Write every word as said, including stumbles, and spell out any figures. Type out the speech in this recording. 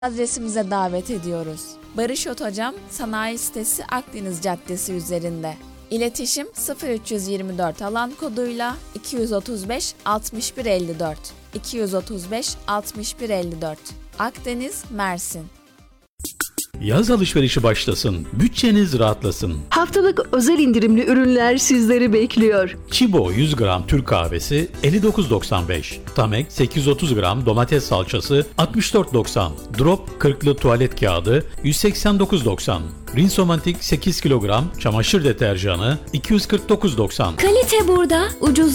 Adresimize davet ediyoruz. Barış Otocan Sanayi Sitesi Akdeniz Caddesi üzerinde. İletişim sıfır üç yüz yirmi dört alan koduyla iki yüz otuz beş altmış bir elli dört iki yüz otuz beş altmış bir elli dört Akdeniz, Mersin. Yaz alışverişi başlasın, bütçeniz rahatlasın. Haftalık özel indirimli ürünler sizleri bekliyor. Çibo yüz gram Türk kahvesi elli dokuz doksan beş. Tamek sekiz yüz otuz gram domates salçası altmış dört doksan. Drop kırklı tuvalet kağıdı yüz seksen dokuz doksan. Rinsomatik sekiz kilogram çamaşır deterjanı iki yüz kırk dokuz doksan. Kalite burada, ucuz